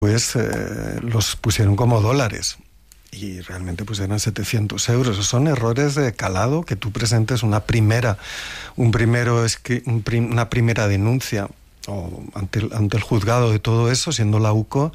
Pues los pusieron como dólares. Y realmente pues eran 700 euros. Esos son errores de calado, que tú presentes una primera denuncia o ante el juzgado de todo eso, siendo la UCO.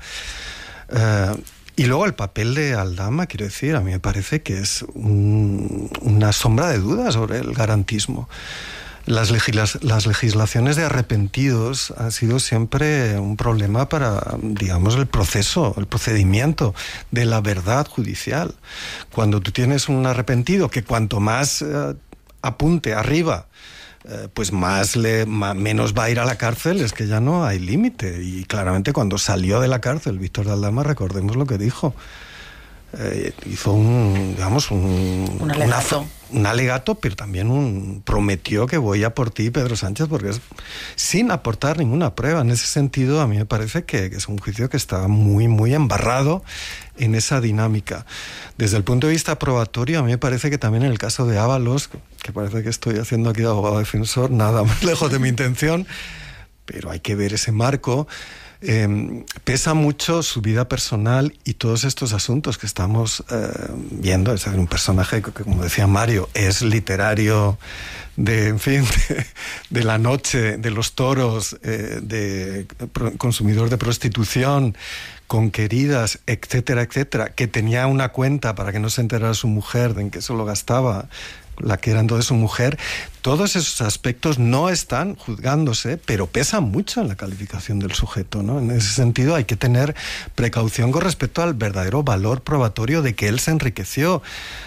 Y luego el papel de Aldama, quiero decir, a mí me parece que es una sombra de duda sobre el garantismo. Las legislaciones de arrepentidos han sido siempre un problema para, digamos, el procedimiento de la verdad judicial. Cuando tú tienes un arrepentido que cuanto más apunte arriba, pues menos va a ir a la cárcel, es que ya no hay límite. Y claramente cuando salió de la cárcel Víctor de Aldama, recordemos lo que dijo. Hizo un alegato. Un alegato, pero también prometió que voy a por ti, Pedro Sánchez, porque es sin aportar ninguna prueba. En ese sentido, a mí me parece que es un juicio que está muy, muy embarrado en esa dinámica. Desde el punto de vista probatorio, a mí me parece que también en el caso de Ábalos, que parece que estoy haciendo aquí de abogado defensor, nada más lejos de mi intención, pero hay que ver ese marco. Pesa mucho su vida personal y todos estos asuntos que estamos viendo. Es un personaje que, como decía Mario, es literario de la noche, de los toros, de consumidor de prostitución, con queridas, etcétera, etcétera, que tenía una cuenta para que no se enterara su mujer de en qué se lo gastaba, la que era entonces su mujer. Todos esos aspectos no están juzgándose, pero pesan mucho en la calificación del sujeto, ¿no? En ese sentido hay que tener precaución con respecto al verdadero valor probatorio de que él se enriqueció.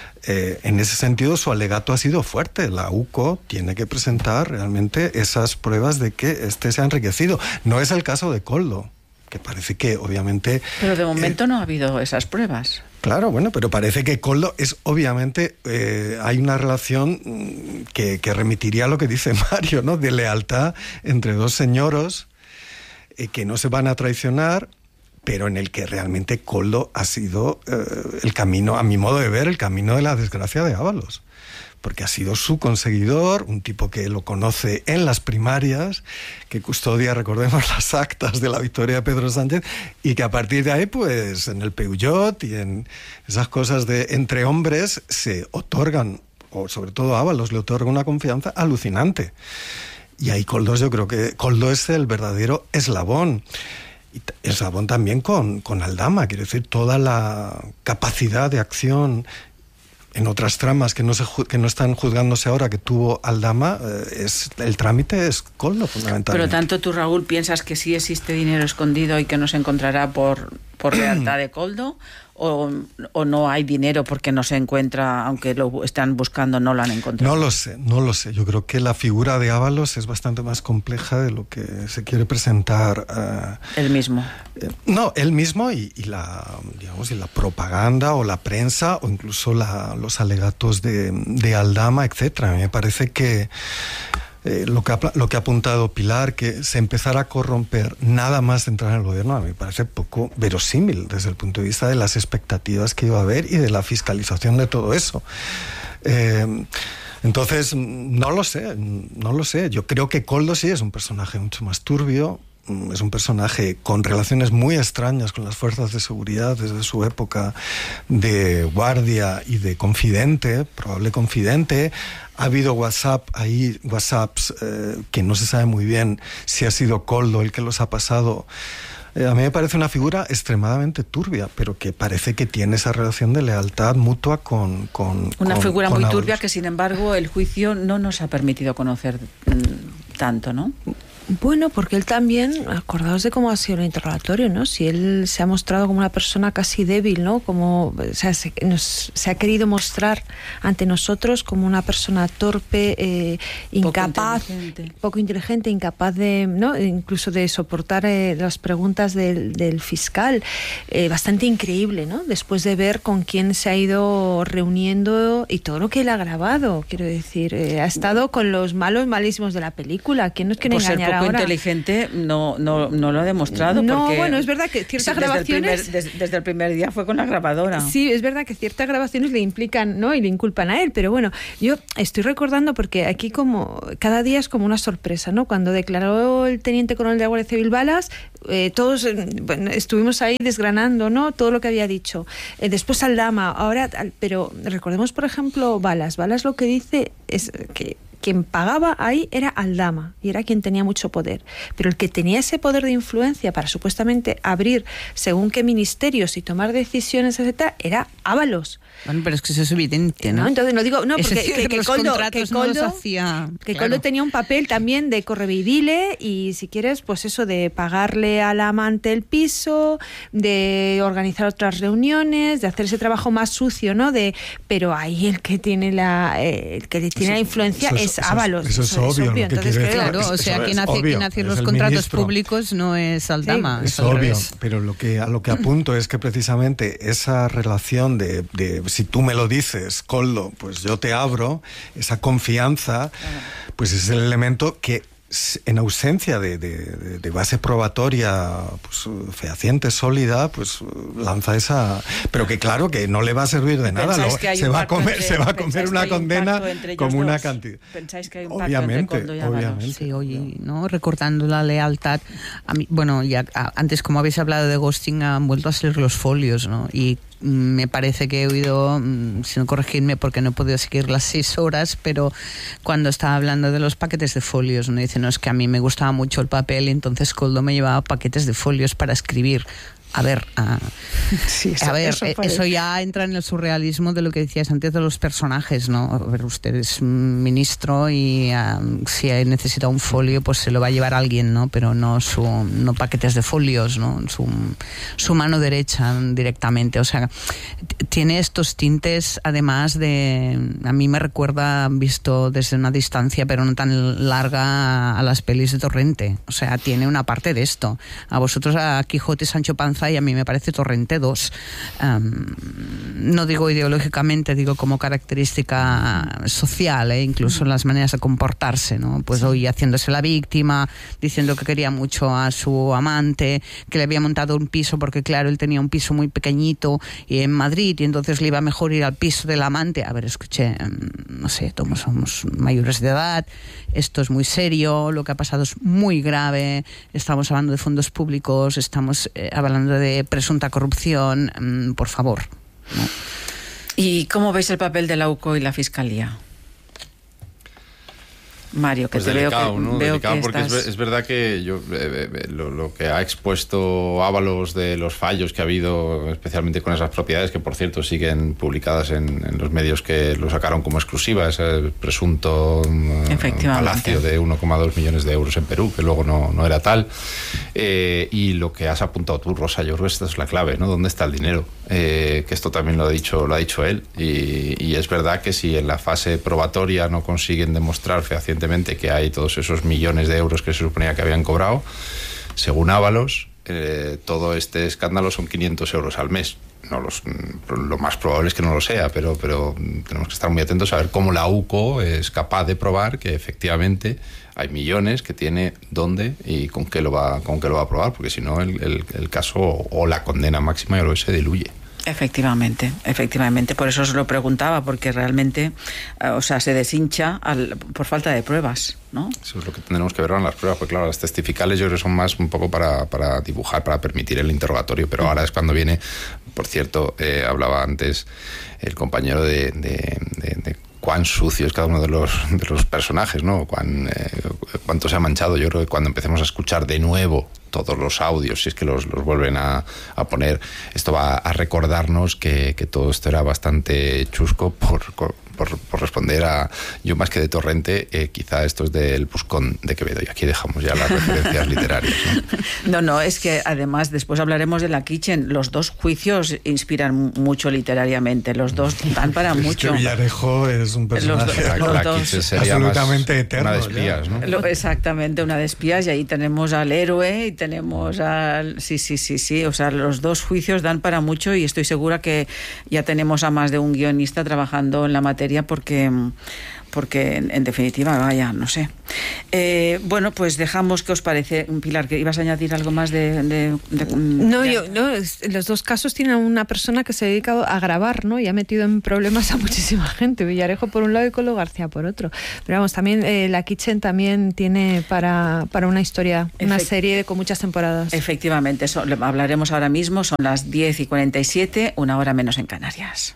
En ese sentido su alegato ha sido fuerte. La UCO tiene que presentar realmente esas pruebas de que éste se ha enriquecido. No es el caso de Koldo, que parece que obviamente... Pero de momento no ha habido esas pruebas. Claro, bueno, pero parece que Koldo es obviamente, hay una relación que remitiría a lo que dice Mario, ¿no? De lealtad entre dos señoros que no se van a traicionar, pero en el que realmente Koldo ha sido el camino, a mi modo de ver, el camino de la desgracia de Ábalos. Porque ha sido su conseguidor, un tipo que lo conoce en las primarias, que custodia, recordemos, las actas de la victoria de Pedro Sánchez, y que a partir de ahí, pues, en el Peugeot y en esas cosas de entre hombres se otorgan, o sobre todo a Ábalos le otorga una confianza alucinante. Y ahí yo creo que Koldo es el verdadero eslabón. Y eslabón también con Aldama, quiero decir, toda la capacidad de acción en otras tramas que no están juzgándose ahora que tuvo Aldama, el trámite es Koldo, fundamentalmente. Pero tanto tú, Raúl, piensas que sí existe dinero escondido y que no se encontrará por lealtad de Koldo, o no hay dinero porque no se encuentra, aunque lo están buscando, no lo han encontrado. No lo sé. Yo creo que la figura de Ábalos es bastante más compleja de lo que se quiere presentar. Él mismo. No, él mismo y la propaganda o la prensa o incluso los alegatos de Aldama, etcétera. A mí me parece que lo que ha apuntado Pilar, que se empezara a corromper nada más de entrar en el gobierno, a mí me parece poco verosímil desde el punto de vista de las expectativas que iba a haber y de la fiscalización de todo eso. Entonces, no lo sé. Yo creo que Koldo sí es un personaje mucho más turbio, es un personaje con relaciones muy extrañas con las fuerzas de seguridad desde su época de guardia y de confidente, probable confidente. Ha habido WhatsApps que no se sabe muy bien si ha sido Koldo el que los ha pasado. A mí me parece una figura extremadamente turbia, pero que parece que tiene esa relación de lealtad mutua con una figura muy Ábalos. turbia que, sin embargo, el juicio no nos ha permitido conocer tanto, ¿no? Bueno, porque él también, acordaos de cómo ha sido el interrogatorio, ¿no? Si él se ha mostrado como una persona casi débil, ¿no? Como, o sea, se ha querido mostrar ante nosotros como una persona torpe, incapaz, poco inteligente, incapaz de, ¿no? Incluso de soportar las preguntas del fiscal. Bastante increíble, ¿no? Después de ver con quién se ha ido reuniendo y todo lo que él ha grabado, quiero decir, ha estado con los malísimos de la película. ¿Quién nos quiere engañar ahora. Muy inteligente no lo ha demostrado. No, porque bueno, es verdad que ciertas grabaciones... Desde el primer día fue con la grabadora. Sí, es verdad que ciertas grabaciones le implican, ¿no? Y le inculpan a él, pero bueno, yo estoy recordando porque aquí como cada día es como una sorpresa, ¿no? Cuando declaró el teniente coronel de la Guardia Civil Balas, todos estuvimos ahí desgranando, ¿no? Todo lo que había dicho. Después Aldama, ahora, pero recordemos, por ejemplo, Balas lo que dice es que quien pagaba ahí era Aldama y era quien tenía mucho poder, pero el que tenía ese poder de influencia para supuestamente abrir según qué ministerios y tomar decisiones, etcétera, era Ábalos. Bueno, pero es que eso es evidente, ¿no? Entonces no digo, no, porque Coldo tenía un papel también de correveidile y si quieres, pues eso de pagarle al amante el piso, de organizar otras reuniones, de hacer ese trabajo más sucio, ¿no? Pero ahí el que tiene la influencia es Ábalos. Eso es obvio. Entonces, claro, o sea, quien hace los contratos públicos no es Aldama. Sí, es obvio, pero a lo que apunto es que precisamente esa relación de si tú me lo dices, Coldo, pues yo te abro, esa confianza, pues es el elemento que en ausencia de base probatoria pues fehaciente, sólida, pues lanza esa... Pero que claro, que no le va a servir de nada. Se va a comer una condena como una cantidad. ¿Pensáis que hay un pacto entre Coldo y Ábalos? Sí, oye, ¿no? Recordando la lealtad. A mí, bueno, ya antes, como habéis hablado de ghosting, han vuelto a salir los folios, ¿no? Y me parece que he oído, si no corregirme porque no he podido seguir las 6 horas, pero cuando estaba hablando de los paquetes de folios, ¿no? Dice, no, es que a mí me gustaba mucho el papel y entonces Coldo me llevaba paquetes de folios para escribir. A ver, eso ya entra en el surrealismo de lo que decías antes de los personajes, ¿no? A ver, usted es un ministro y si necesita un folio, pues se lo va a llevar alguien, ¿no? Pero no paquetes de folios, ¿no? Su mano derecha directamente. O sea, tiene estos tintes, además a mí me recuerda, visto desde una distancia, pero no tan larga, a las pelis de Torrente. O sea, tiene una parte de esto. A vosotros, a Quijote, Sancho Panza, y a mí me parece Torrente 2. No digo ideológicamente, digo como característica social, incluso en las maneras de comportarse, ¿no? Pues hoy haciéndose la víctima, diciendo que quería mucho a su amante, que le había montado un piso porque claro, él tenía un piso muy pequeñito y en Madrid y entonces le iba mejor ir al piso del amante. A ver, escuché, no sé, todos somos mayores de edad, esto es muy serio, lo que ha pasado es muy grave, estamos hablando de fondos públicos, estamos hablando de presunta corrupción, por favor, ¿no? ¿Y cómo veis el papel de la UCO y la Fiscalía? Mario, que pues te delicado, veo, ¿no? veo Delicado que porque estás... es verdad que yo lo que ha expuesto Ábalos de los fallos que ha habido, especialmente con esas propiedades que por cierto siguen publicadas en los medios que lo sacaron como exclusiva, ese presunto palacio de 1,2 millones de euros en Perú, que luego no era tal, y lo que has apuntado tú, Rosa, yo creo que esta es la clave, ¿no? ¿Dónde está el dinero? Que esto también lo ha dicho él, y es verdad que si en la fase probatoria no consiguen demostrar fehacientemente que hay todos esos millones de euros que se suponía que habían cobrado, según Ábalos, todo este escándalo son 500 euros al mes. Lo más probable es que no lo sea, pero tenemos que estar muy atentos a ver cómo la UCO es capaz de probar que efectivamente hay millones, que tiene dónde y con qué lo va a probar, porque si no el caso o la condena máxima ya lo se diluye. Efectivamente, por eso os lo preguntaba, porque realmente, se deshincha por falta de pruebas, ¿no? Eso es lo que tendremos que ver en las pruebas, porque claro, las testificales yo creo que son más un poco para dibujar, para permitir el interrogatorio, pero ahora es cuando viene, por cierto, hablaba antes el compañero de cuán sucio es cada uno de los personajes, ¿no? Cuánto se ha manchado. Yo creo que cuando empecemos a escuchar de nuevo todos los audios, si es que los vuelven a poner, esto va a recordarnos que todo esto era bastante chusco por responder a, yo más que de Torrente, quizá esto es del Buscón de Quevedo, y aquí dejamos ya las referencias literarias, ¿no? No, es que además después hablaremos de la Kitchen, los dos juicios inspiran mucho literariamente, los dos dan para mucho. Villarejo es un personaje absolutamente eterno. Una de espías, ¿no? Exactamente, una de espías, y ahí tenemos al héroe y tenemos al... Sí, o sea, los dos juicios dan para mucho, y estoy segura que ya tenemos a más de un guionista trabajando en la materia, porque porque en definitiva, vaya, no sé. Bueno, pues dejamos. ¿Qué os parece, Pilar? ¿Que ibas a añadir algo más No, los dos casos tienen una persona que se ha dedicado a grabar, ¿no? Y ha metido en problemas a muchísima gente. Villarejo por un lado y Coldo García por otro. Pero vamos, también la Kitchen también tiene para una historia, una serie con muchas temporadas. Efectivamente, eso hablaremos ahora mismo. Son las 10:47, 1 hora menos en Canarias.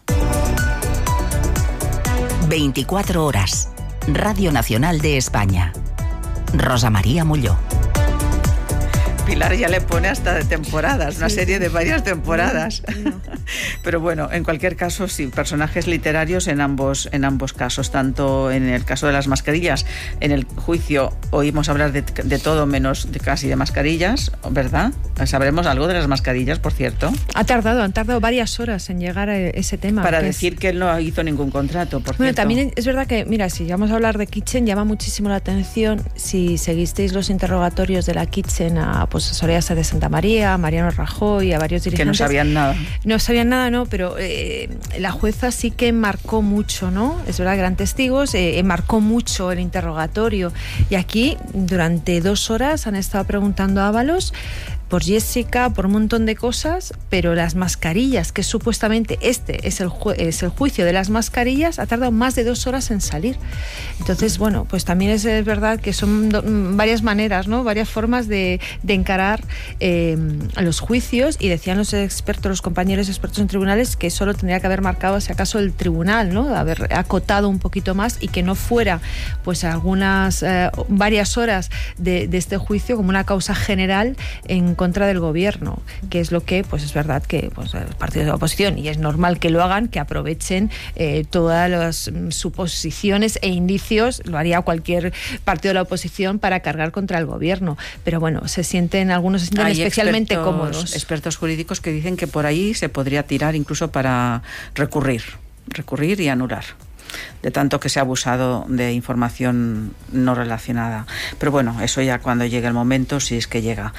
24 horas. Radio Nacional de España. Rosa María Molló. Pilar ya le pone hasta de temporadas, una serie de varias temporadas. No. Pero bueno, en cualquier caso, sí, personajes literarios en ambos casos, tanto en el caso de las mascarillas, en el juicio oímos hablar de todo menos casi de mascarillas, ¿verdad? ¿Sabremos algo de las mascarillas, por cierto? Han tardado varias horas en llegar a ese tema. Para decir que él no hizo ningún contrato, por cierto. También es verdad que, mira, si vamos a hablar de Kitchen, llama muchísimo la atención, si seguisteis los interrogatorios de la Kitchen a Soraya Sáenz de Santamaría, a Mariano Rajoy, a varios dirigentes. Que no sabían nada. No sabían nada, no, pero la jueza sí que marcó mucho, ¿no? Es verdad que eran testigos, marcó mucho el interrogatorio. Y aquí, durante 2 horas, han estado preguntando a Ábalos por Jessica, por un montón de cosas, pero las mascarillas, que supuestamente este es el juicio de las mascarillas, ha tardado más de 2 horas en salir. Entonces, bueno, pues también es verdad que son varias maneras, ¿no? Varias formas de encarar los juicios, y decían los expertos, los compañeros expertos en tribunales, que solo tendría que haber marcado, si acaso, el tribunal, ¿no? Haber acotado un poquito más y que no fuera, pues, varias horas de este juicio como una causa general en contra del gobierno, que es lo que, pues es verdad que, pues, el partido de la oposición, y es normal que lo hagan, que aprovechen todas las suposiciones e indicios, lo haría cualquier partido de la oposición, para cargar contra el gobierno. Pero bueno, algunos se sienten especialmente cómodos. Expertos jurídicos que dicen que por ahí se podría tirar incluso para recurrir y anular, de tanto que se ha abusado de información no relacionada. Pero bueno, eso ya cuando llegue el momento, si es que llega.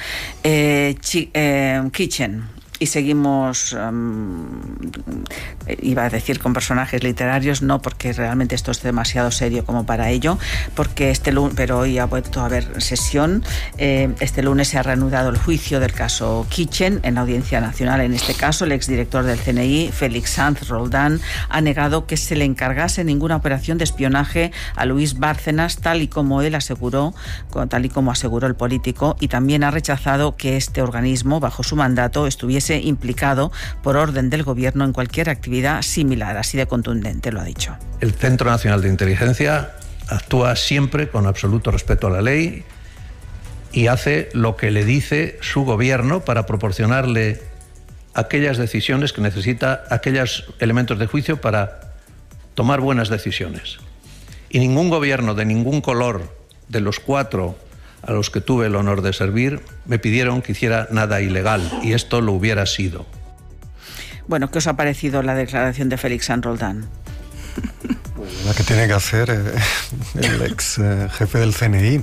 Kitchen. Y seguimos, iba a decir con personajes literarios, no, porque realmente esto es demasiado serio como para ello, porque pero hoy ha vuelto a haber sesión. Este lunes se ha reanudado el juicio del caso Kitchen en la Audiencia Nacional. En este caso, el exdirector del CNI, Félix Sanz Roldán, ha negado que se le encargase ninguna operación de espionaje a Luis Bárcenas, tal y como aseguró el político, y también ha rechazado que este organismo, bajo su mandato, estuviese implicado por orden del gobierno en cualquier actividad similar. Así de contundente lo ha dicho. El Centro Nacional de Inteligencia actúa siempre con absoluto respeto a la ley y hace lo que le dice su gobierno para proporcionarle aquellas decisiones que necesita, aquellos elementos de juicio para tomar buenas decisiones. Y ningún gobierno de ningún color de los 4 a los que tuve el honor de servir me pidieron que hiciera nada ilegal, y esto lo hubiera sido. Bueno, ¿qué os ha parecido la declaración de Félix Sanz Roldán? La que tiene que hacer el ex jefe del CNI.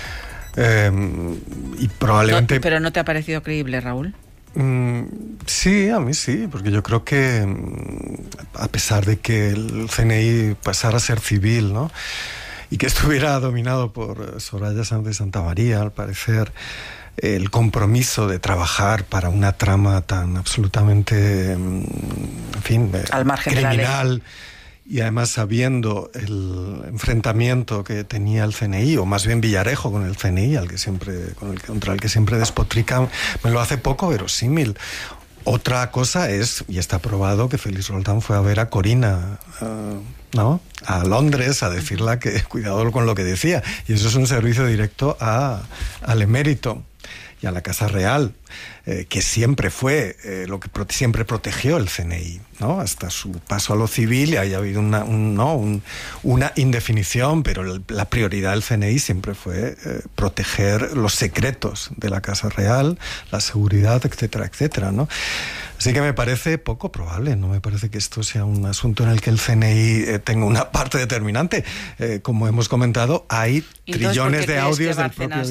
Y probablemente... ¿Pero no te ha parecido creíble, Raúl? Sí, a mí sí, porque yo creo que a pesar de que el CNI pasara a ser civil, ¿no?, y que estuviera dominado por Soraya Sáenz de Santamaría, al parecer, el compromiso de trabajar para una trama tan absolutamente, en fin, al margen criminal, y además sabiendo el enfrentamiento que tenía el CNI, o más bien Villarejo con el CNI, contra el que siempre despotrica, me lo hace poco verosímil. Otra cosa es, y está probado, que Félix Roldán fue a ver a Corina, ¿no?, a Londres, a decirle que cuidado con lo que decía, y eso es un servicio directo al emérito y a la Casa Real, que siempre fue lo que siempre protegió el CNI, ¿no?, hasta su paso a lo civil, y haya habido una indefinición, pero la prioridad del CNI siempre fue proteger los secretos de la Casa Real, la seguridad, etcétera, etcétera, ¿no? Así que me parece poco probable, no me parece que esto sea un asunto en el que el CNI tenga una parte determinante. Como hemos comentado, hay trillones de audios del propio...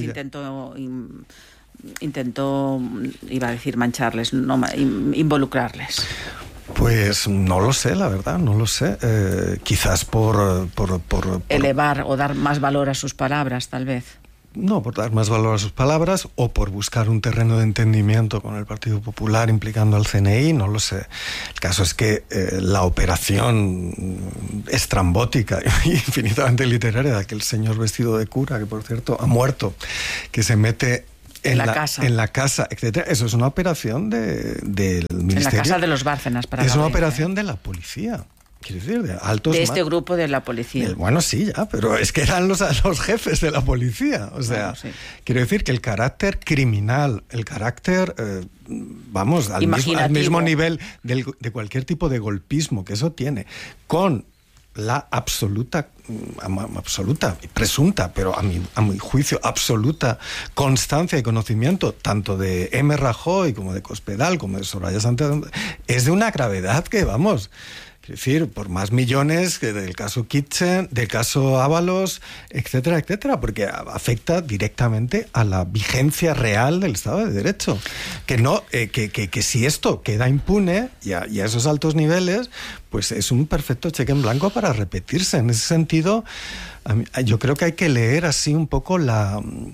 Intentó, iba a decir mancharles, no, involucrarles. Pues no lo sé, la verdad, no lo sé. Quizás por elevar o dar más valor a sus palabras, tal vez. No, por dar más valor a sus palabras o por buscar un terreno de entendimiento con el Partido Popular implicando al CNI, no lo sé. El caso es que la operación estrambótica y infinitamente literaria de aquel señor vestido de cura, que por cierto ha muerto, que se mete en la casa, etcétera. Eso es una operación del Ministerio. En la casa de los Bárcenas, para es una operación de la policía. Quiero decir, de altos... De este grupo de la policía. Bueno, sí, ya, pero es que eran los jefes de la policía. O sea, bueno, sí. Quiero decir que el carácter criminal, el carácter, al mismo nivel de cualquier tipo de golpismo que eso tiene, con la absoluta, presunta, pero a mi juicio, absoluta constancia y conocimiento, tanto de M. Rajoy como de Cospedal, como de Soraya Sánchez, es de una gravedad que, vamos... Es decir, por más millones que del caso Kitchen, del caso Ábalos, etcétera, etcétera, porque afecta directamente a la vigencia real del Estado de Derecho. Que no, que si esto queda impune y a esos altos niveles, pues es un perfecto cheque en blanco para repetirse. En ese sentido, yo creo que hay que leer así un poco el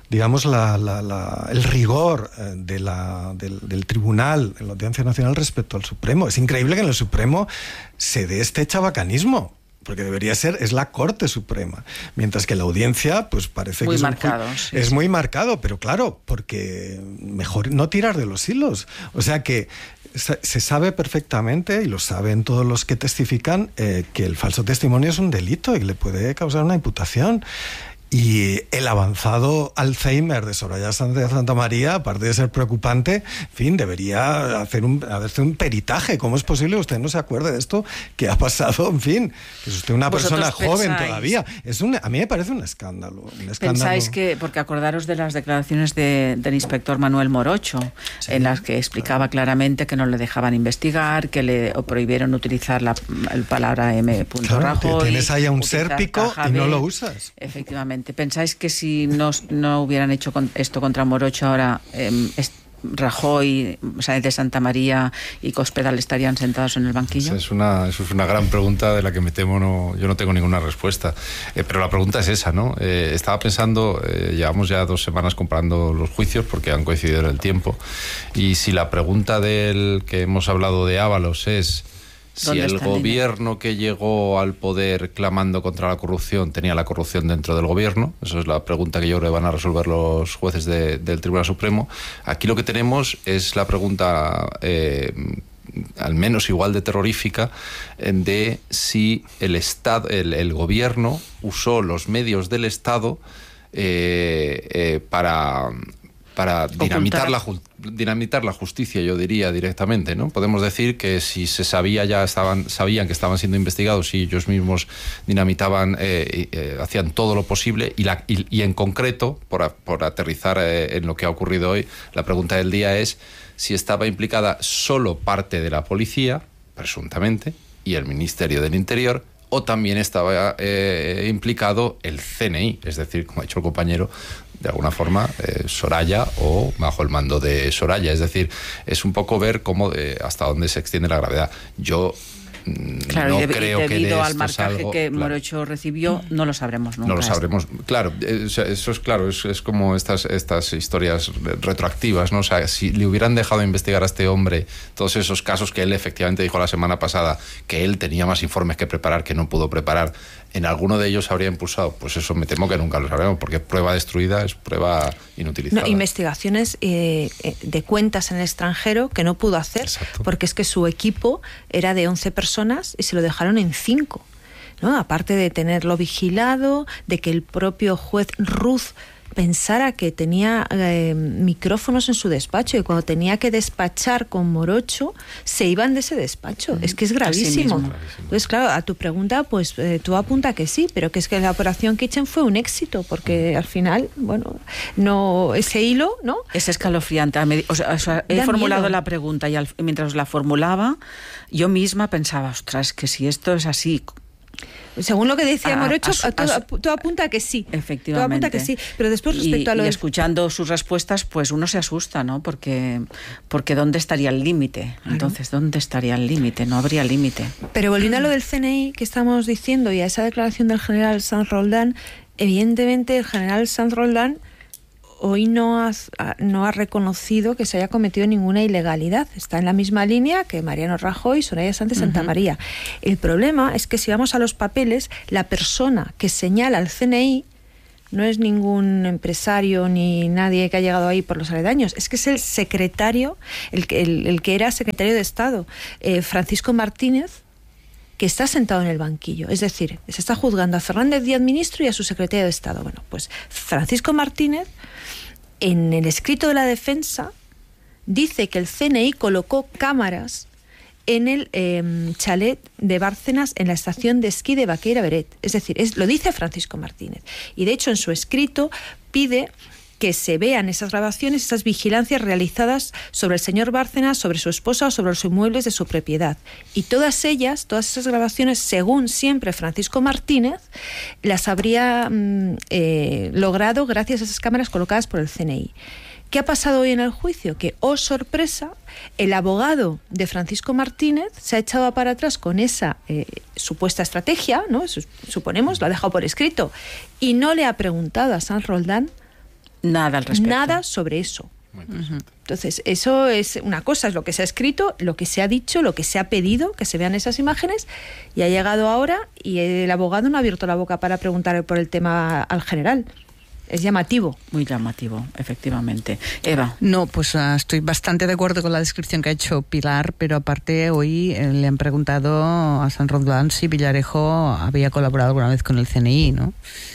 rigor del tribunal, de la Audiencia Nacional respecto al Supremo. Es increíble que en el Supremo se dé este chabacanismo, porque debería ser, es la Corte Suprema, mientras que la Audiencia, pues parece muy que es muy marcado, pero claro, porque mejor no tirar de los hilos. O sea que se sabe perfectamente, y lo saben todos los que testifican, que el falso testimonio es un delito y le puede causar una imputación. Y el avanzado Alzheimer de Soraya Sánchez de Santa María, aparte de ser preocupante, en fin, debería hacer un peritaje. ¿Cómo es posible que usted no se acuerde de esto que ha pasado? En fin, que es usted una persona joven todavía. A mí me parece un escándalo. ¿Pensáis que, porque acordaros de las declaraciones del inspector Manuel Morocho, sí, en las que explicaba claramente que no le dejaban investigar, que le prohibieron utilizar la palabra M. Claro, Rajoy, tienes ahí a un sérpico y no lo usas. Efectivamente. ¿Pensáis que si no hubieran hecho esto contra Morocho ahora, Rajoy, Sáenz de Santa María y Cospedal estarían sentados en el banquillo? Eso es una gran pregunta de la que me temo yo no tengo ninguna respuesta. Pero la pregunta es esa, ¿no? Estaba pensando, llevamos ya 2 semanas comparando los juicios porque han coincidido en el tiempo. Y si la pregunta del que hemos hablado de Ábalos es... Si el gobierno que llegó al poder clamando contra la corrupción tenía la corrupción dentro del gobierno, eso es la pregunta que yo creo que van a resolver los jueces del Tribunal Supremo. Aquí lo que tenemos es la pregunta, al menos igual de terrorífica, de si el Estado, el gobierno usó los medios del Estado para dinamitar la justicia, yo diría directamente, ¿no? Podemos decir que si se sabían que estaban siendo investigados y ellos mismos dinamitaban, hacían todo lo posible y en concreto, por aterrizar en lo que ha ocurrido hoy, la pregunta del día es si estaba implicada solo parte de la policía, presuntamente, y el Ministerio del Interior, o también estaba implicado el CNI, es decir, como ha dicho el compañero, de alguna forma Soraya o bajo el mando de Soraya. Es decir, es un poco ver cómo hasta dónde se extiende la gravedad. Yo claro, no creo que debido al marcaje que Morocho recibió, no lo sabremos nunca. No lo sabremos, claro, eso es claro, es como estas historias retroactivas, ¿no? O sea, si le hubieran dejado investigar a este hombre todos esos casos que él efectivamente dijo la semana pasada, que él tenía más informes que preparar, que no pudo preparar, en alguno de ellos habría impulsado, pues eso me temo que nunca lo sabremos, porque prueba destruida es prueba inutilizada. No, investigaciones de cuentas en el extranjero que no pudo hacer. Exacto. Porque es que su equipo era de 11 personas y se lo dejaron en 5, ¿no? Aparte de tenerlo vigilado, de que el propio juez Ruz pensara que tenía micrófonos en su despacho y cuando tenía que despachar con Morocho se iban de ese despacho. Es que es gravísimo. Entonces, claro, a tu pregunta, pues tú apunta que sí, pero que es que la operación Kitchen fue un éxito, porque al final, bueno, no ese hilo, ¿no? Es escalofriante. O sea, he formulado miedo la pregunta y mientras la formulaba, yo misma pensaba, ostras, que si esto es así, Según lo que decía Morocho, todo apunta a que sí. Efectivamente. Todo apunta a que sí. Pero después, respecto a lo y escuchando sus respuestas, pues uno se asusta, ¿no? Porque ¿dónde estaría el límite? Entonces, ¿dónde estaría el límite? No habría límite. Pero volviendo a lo del CNI que estamos diciendo y a esa declaración del general Sanz Roldán, evidentemente el general Sanz Roldán hoy no ha reconocido que se haya cometido ninguna ilegalidad. Está en la misma línea que Mariano Rajoy y Soraya Sáenz de Santamaría. El problema es que si vamos a los papeles, la persona que señala al CNI no es ningún empresario ni nadie que ha llegado ahí por los aledaños. Es que es el secretario, el que era secretario de Estado, Francisco Martínez, que está sentado en el banquillo. Es decir, se está juzgando a Fernández Díaz ministro y a su secretario de Estado. Bueno, pues Francisco Martínez, en el escrito de la defensa, dice que el CNI colocó cámaras en el chalet de Bárcenas en la estación de esquí de Baqueira Beret. Es decir, lo dice Francisco Martínez. Y de hecho en su escrito pide que se vean esas grabaciones, esas vigilancias realizadas sobre el señor Bárcenas, sobre su esposa o sobre los inmuebles de su propiedad. Y todas esas grabaciones, según siempre Francisco Martínez, las habría logrado gracias a esas cámaras colocadas por el CNI. ¿Qué ha pasado hoy en el juicio? Que, oh sorpresa, el abogado de Francisco Martínez se ha echado para atrás con esa supuesta estrategia, ¿no? Suponemos, lo ha dejado por escrito, y no le ha preguntado a Sanz Roldán nada al respecto. Nada sobre eso. Entonces, eso es una cosa, es lo que se ha escrito, lo que se ha dicho, lo que se ha pedido, que se vean esas imágenes, y ha llegado ahora y el abogado no ha abierto la boca para preguntar por el tema al general. Es llamativo. Muy llamativo, efectivamente. Eva. No, pues estoy bastante de acuerdo con la descripción que ha hecho Pilar, pero aparte hoy le han preguntado a Sanz Roldán si Villarejo había colaborado alguna vez con el CNI, ¿no?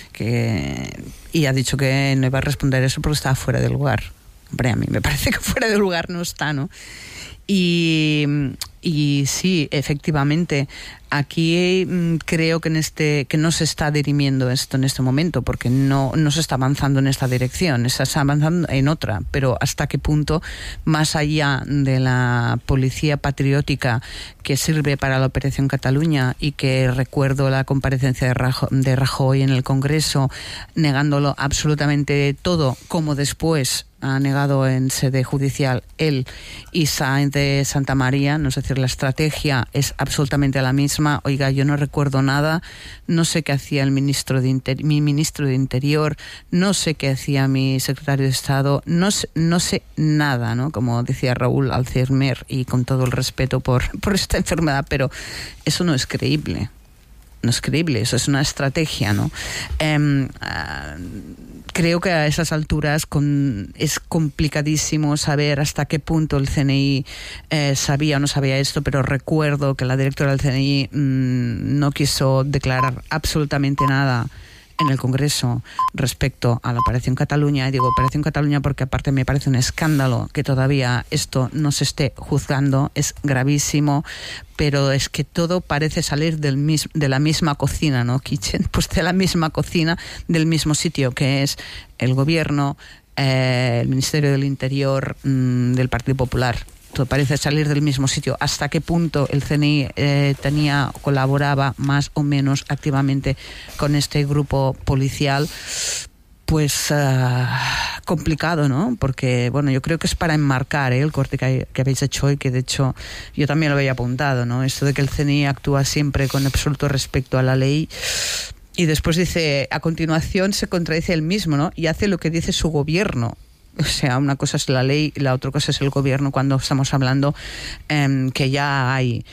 Y ha dicho que no iba a responder eso porque estaba fuera de lugar. Hombre, a mí me parece que fuera de lugar no está, ¿no? Y sí, efectivamente, aquí creo que no se está dirimiendo esto en este momento, porque no se está avanzando en esta dirección, se está avanzando en otra, pero hasta qué punto, más allá de la policía patriótica que sirve para la Operación Cataluña, y que recuerdo la comparecencia de Rajoy en el Congreso, negándolo absolutamente todo, como después ha negado en sede judicial él y Sáenz de Santamaría, no es decir, la estrategia es absolutamente la misma. Oiga, yo no recuerdo nada, no sé qué hacía mi ministro de Interior, no sé qué hacía mi secretario de Estado, no sé nada, ¿no? Como decía Raúl Alzheimer, y con todo el respeto por esta enfermedad, pero eso no es creíble. No es creíble, eso es una estrategia, ¿no? Creo que a esas alturas es complicadísimo saber hasta qué punto el CNI sabía o no sabía esto, pero recuerdo que la directora del CNI no quiso declarar absolutamente nada en el Congreso respecto a la Operación Cataluña. Y digo Operación Cataluña porque aparte me parece un escándalo que todavía esto no se esté juzgando, es gravísimo, pero es que todo parece salir de la misma cocina, ¿no, Kitchen? Pues de la misma cocina, del mismo sitio, que es el gobierno, el Ministerio del Interior del Partido Popular. Todo parece salir del mismo sitio. ¿Hasta qué punto el CNI colaboraba más o menos activamente con este grupo policial? Pues complicado, ¿no? Porque, bueno, yo creo que es para enmarcar el corte que habéis hecho hoy, que de hecho yo también lo había apuntado, ¿no? Esto de que el CNI actúa siempre con absoluto respeto a la ley. Y después dice, a continuación se contradice él mismo, ¿no? Y hace lo que dice su gobierno. O sea, una cosa es la ley y la otra cosa es el gobierno, cuando estamos hablando que ya hay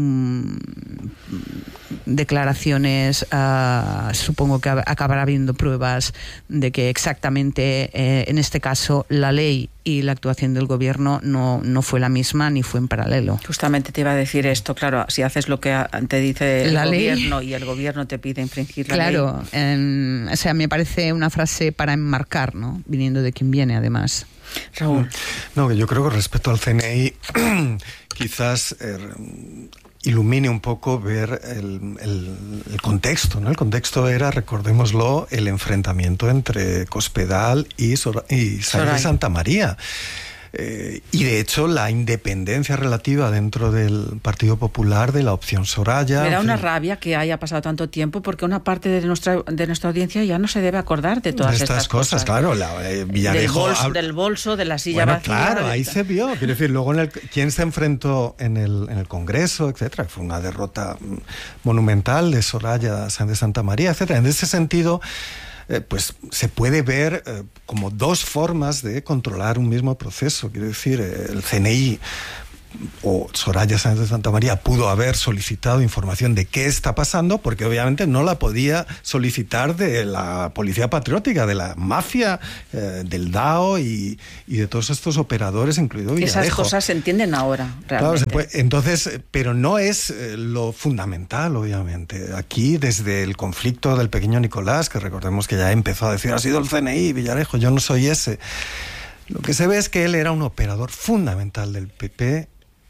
declaraciones, supongo que acabará habiendo pruebas de que exactamente en este caso la ley y la actuación del gobierno no fue la misma ni fue en paralelo. Justamente te iba a decir esto, claro, si haces lo que te dice el gobierno y el gobierno te pide infringir la ley. Claro, o sea, me parece una frase para enmarcar, ¿no? Viniendo de quien viene, además. Raúl. No, yo creo que respecto al CNI, quizás ilumine un poco ver el contexto, ¿no? El contexto era, recordémoslo, el enfrentamiento entre Cospedal y Sáenz de Santamaría. Y de hecho la independencia relativa dentro del Partido Popular de la opción Soraya. Me da una rabia que haya pasado tanto tiempo, porque una parte de nuestra audiencia ya no se debe acordar de todas estas cosas. Claro, Villarejo del bolso, de la silla vacía. Claro, ahí se vio. Quiero decir, luego quién se enfrentó en el Congreso, etcétera. Fue una derrota monumental de Soraya Sáenz de Santamaría, etcétera. En ese sentido, pues se puede ver como dos formas de controlar un mismo proceso. Quiero decir, el CNI o Soraya Sáenz de Santamaría pudo haber solicitado información de qué está pasando, porque obviamente no la podía solicitar de la Policía Patriótica, de la mafia, del DAO y de todos estos operadores, incluido Villarejo. Esas cosas se entienden ahora, realmente. Claro, entonces, pero no es lo fundamental, obviamente. Aquí, desde el conflicto del pequeño Nicolás, que recordemos que ya empezó a decir, ha sido el CNI, Villarejo, yo no soy ese. Lo que se ve es que él era un operador fundamental del PP,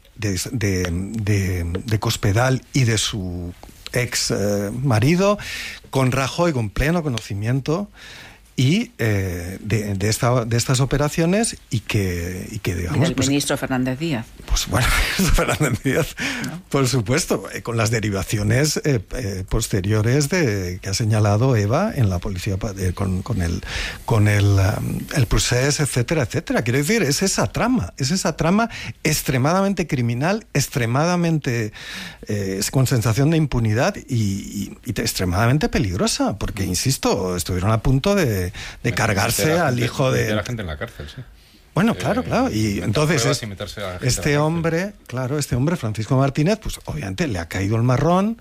de Cospedal y de su ex marido, con Rajoy con pleno conocimiento y de estas operaciones y que digamos... El ministro Fernández Díaz. Pues bueno, Fernández Díaz, ¿no? Por supuesto, con las derivaciones posteriores que ha señalado Eva en la policía, con el procés, etcétera, etcétera. Quiero decir, es esa trama extremadamente criminal, extremadamente con sensación de impunidad y extremadamente peligrosa, porque, insisto, estuvieron a punto de cargarse al hijo de la gente en la cárcel, sí. Bueno, claro. Y entonces este hombre, Francisco Martínez, pues obviamente le ha caído el marrón,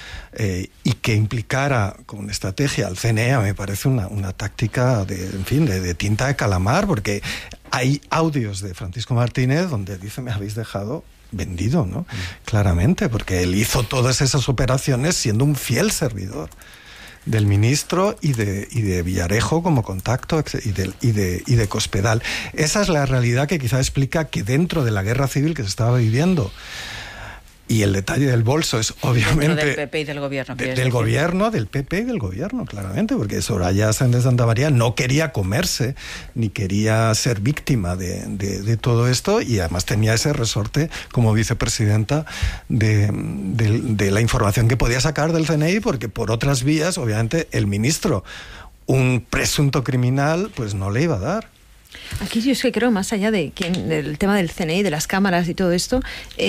y que implicara con estrategia al CNE me parece una táctica de tinta de calamar, porque hay audios de Francisco Martínez donde dice: me habéis dejado vendido, ¿no? Claramente, porque él hizo todas esas operaciones siendo un fiel servidor del ministro y de Villarejo como contacto y de Cospedal. Esa es la realidad que quizá explica que dentro de la guerra civil que se estaba viviendo, y el detalle del bolso es obviamente del PP y del gobierno, del PP y del gobierno, claramente, porque Soraya Sáenz de Santamaría no quería comerse ni quería ser víctima de todo esto, y además tenía ese resorte como vicepresidenta de la información que podía sacar del CNI, porque por otras vías, obviamente, el ministro, un presunto criminal, pues no le iba a dar. Aquí yo es que creo, más allá del tema del CNI, de las cámaras y todo esto,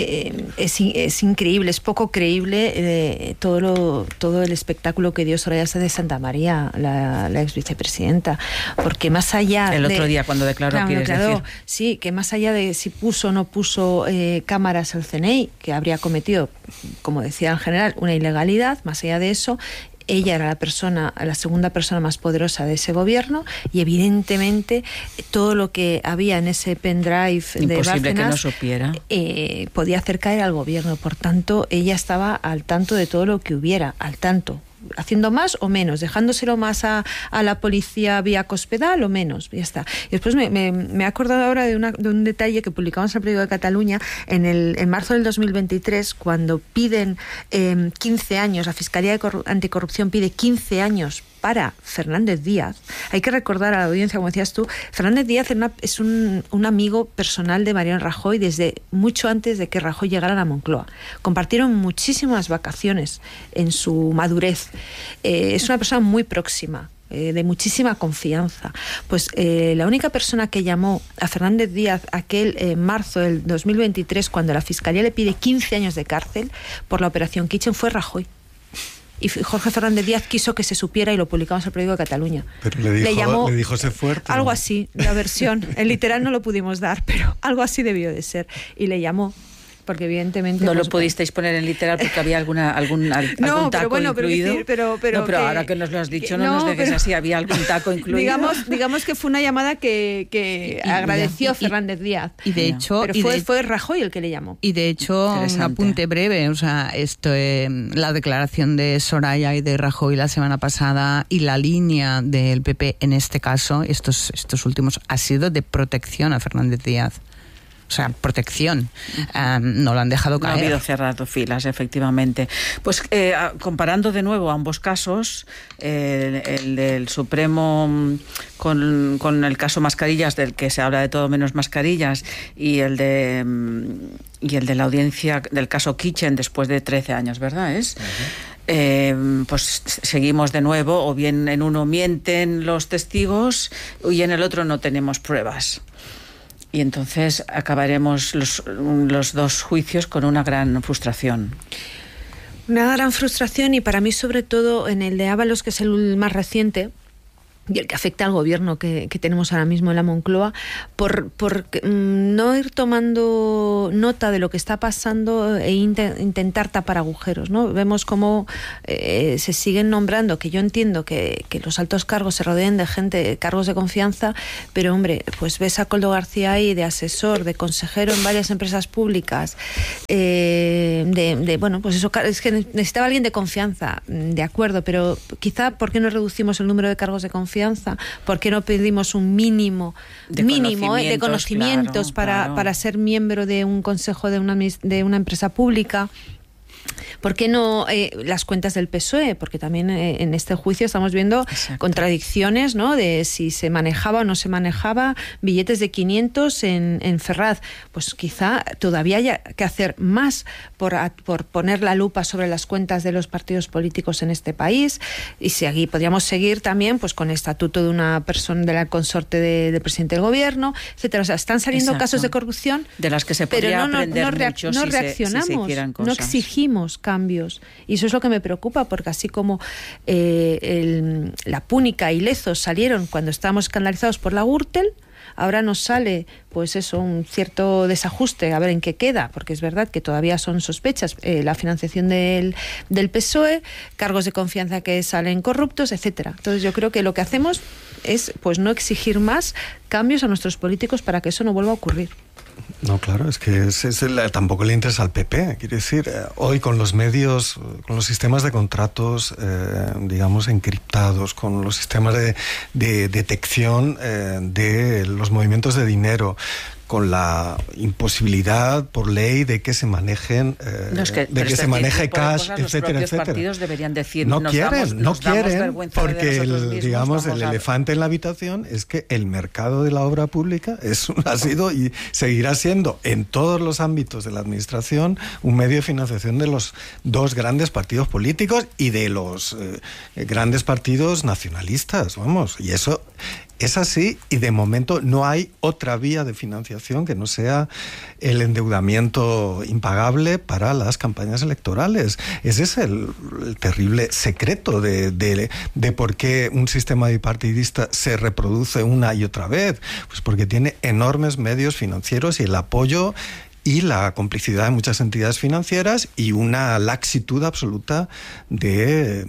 es increíble, es poco creíble todo el espectáculo que dio Soraya Sáenz de Santamaría, la ex vicepresidenta, porque más allá el otro día cuando declaró, decir. Sí, que más allá de si puso o no puso cámaras al CNI, que habría cometido, como decía el general, una ilegalidad, más allá de eso, ella era la segunda persona más poderosa de ese gobierno, y evidentemente todo lo que había en ese pendrive de Bárcenas, que no supiera, podía hacer caer al gobierno. Por tanto, ella estaba al tanto de todo lo que hubiera, al tanto, haciendo más o menos, dejándoselo más a la policía vía Cospedal o menos, ya está. Y después me he acordado ahora de un detalle que publicamos en el Periódico de Cataluña en marzo del 2023, cuando piden 15 años, la Fiscalía Anticorrupción pide 15 años para Fernández Díaz. Hay que recordar a la audiencia, como decías tú, Fernández Díaz es un amigo personal de Mariano Rajoy desde mucho antes de que Rajoy llegara a la Moncloa. Compartieron muchísimas vacaciones en su madurez. Es una persona muy próxima, de muchísima confianza. Pues la única persona que llamó a Fernández Díaz aquel marzo del 2023, cuando la Fiscalía le pide 15 años de cárcel por la operación Kitchen, fue Rajoy. Y Jorge Fernández Díaz quiso que se supiera, y lo publicamos en el Periódico de Cataluña. Pero le dijo sé fuerte. Algo así, la versión. El literal no lo pudimos dar, pero algo así debió de ser. Y le llamó, porque evidentemente... No lo pudisteis poner en literal porque había algún taco incluido. Pero ahora que nos lo has dicho, no nos dejes así, había algún taco incluido. Digamos que fue una llamada que agradeció Fernández Díaz. Y de hecho... fue Rajoy el que le llamó. Y de hecho, un apunte breve, o sea, la declaración de Soraya y de Rajoy la semana pasada, y la línea del PP en este caso, estos últimos, ha sido de protección a Fernández Díaz. O sea, protección. No lo han dejado caer. No ha habido cerrado filas, efectivamente. Pues comparando de nuevo ambos casos, el del Supremo con el caso mascarillas, del que se habla de todo menos mascarillas, y el de la audiencia del caso Kitchen después de 13 años, ¿verdad? Pues seguimos de nuevo, o bien en uno mienten los testigos y en el otro no tenemos pruebas. Y entonces acabaremos los dos juicios con una gran frustración. Una gran frustración, y para mí sobre todo en el de Ábalos, que es el más reciente y el que afecta al gobierno que tenemos ahora mismo en la Moncloa, por no ir tomando nota de lo que está pasando e intentar tapar agujeros, ¿no? Vemos cómo se siguen nombrando, que yo entiendo que los altos cargos se rodeen de gente, cargos de confianza, pero hombre, pues ves a Koldo García ahí de asesor, de consejero en varias empresas públicas, bueno, pues eso, es que necesitaba alguien de confianza, de acuerdo, pero quizá, ¿por qué no reducimos el número de cargos de confianza? ¿Por qué no pedimos un mínimo de conocimientos para ser miembro de un consejo de una empresa pública? ¿Por qué no las cuentas del PSOE? Porque también en este juicio estamos viendo contradicciones, ¿no? De si se manejaba o no se manejaba billetes de 500 en Ferraz. Pues quizá todavía haya que hacer más por poner la lupa sobre las cuentas de los partidos políticos en este país. Y si aquí podríamos seguir también pues con el estatuto de una persona, de la consorte del presidente del gobierno, etcétera. O sea, están saliendo casos de corrupción de las que se podría aprender mucho no reaccionamos, si se hicieran cosas. No exigimos cambios, y eso es lo que me preocupa, porque así como la Púnica y Lezos salieron cuando estábamos escandalizados por la Gürtel, ahora nos sale pues eso, un cierto desajuste, a ver en qué queda, porque es verdad que todavía son sospechas, la financiación del PSOE, cargos de confianza que salen corruptos, etcétera. Entonces yo creo que lo que hacemos es pues no exigir más cambios a nuestros políticos para que eso no vuelva a ocurrir. No, claro, es que tampoco le interesa al PP. Quiero decir, hoy con los medios, con los sistemas de contratos, digamos, encriptados, con los sistemas de detección de los movimientos de dinero, con la imposibilidad por ley de que se manejen, de que se maneje cash, etcétera, los partidos deberían decir, no quieren, porque el elefante en la habitación es que el mercado de la obra pública ha sido y seguirá siendo en todos los ámbitos de la administración un medio de financiación de los dos grandes partidos políticos y de los grandes partidos nacionalistas, vamos, y eso es así, y de momento no hay otra vía de financiación que no sea el endeudamiento impagable para las campañas electorales. Ese es el terrible secreto de por qué un sistema bipartidista se reproduce una y otra vez. Pues porque tiene enormes medios financieros y el apoyo y la complicidad de muchas entidades financieras y una laxitud absoluta de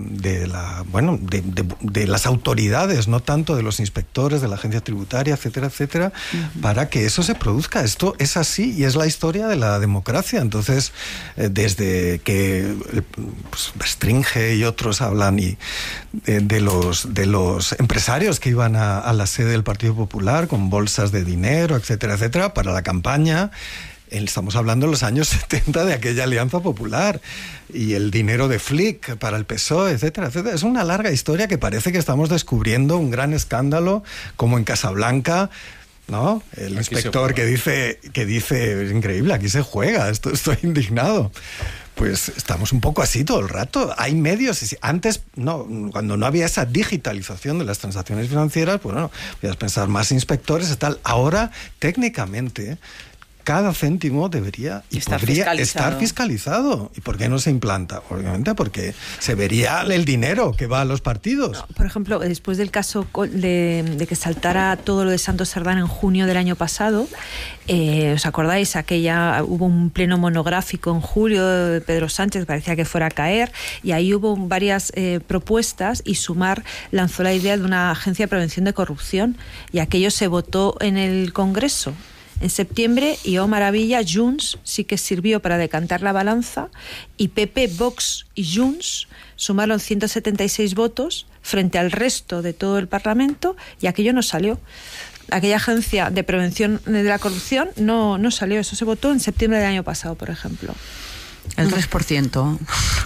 las autoridades, no tanto de los inspectores, de la agencia tributaria, etcétera, etcétera, para que eso se produzca. Esto es así y es la historia de la democracia. Entonces, desde que Stringe y otros hablan de los empresarios que iban a la sede del Partido Popular con bolsas de dinero, etcétera, etcétera, para la campaña. Estamos hablando de los años 70 de aquella Alianza Popular y el dinero de Flick para el PSOE, etcétera, etcétera. Es una larga historia que parece que estamos descubriendo un gran escándalo, como en Casablanca, ¿no? El inspector que dice, es increíble, aquí se juega, estoy indignado. Pues estamos un poco así todo el rato. Hay medios, antes, no, cuando no había esa digitalización de las transacciones financieras, pues bueno, podías pensar más inspectores y tal. Ahora, técnicamente, cada céntimo debería y podría estar fiscalizado. ¿Y por qué no se implanta? Obviamente porque se vería el dinero que va a los partidos. No, por ejemplo, después del caso de que saltara todo lo de Santos Cerdán en junio del año pasado, ¿os acordáis? Hubo un pleno monográfico en julio de Pedro Sánchez, parecía que fuera a caer, y ahí hubo varias propuestas, y Sumar lanzó la idea de una agencia de prevención de corrupción, y aquello se votó en el Congreso en septiembre, y oh maravilla, Junts sí que sirvió para decantar la balanza, y PP, Vox y Junts sumaron 176 votos frente al resto de todo el Parlamento, y aquello no salió. aquella agencia de prevención de la corrupción no salió. Eso se votó en septiembre del año pasado, por ejemplo. El 3%.